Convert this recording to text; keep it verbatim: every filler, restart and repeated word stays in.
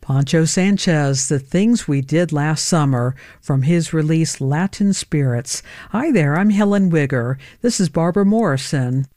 Pancho Sanchez, The Things We Did Last Summer, from his release Latin Spirits. Hi there, I'm Helen Wigger. This is Barbara Morrison.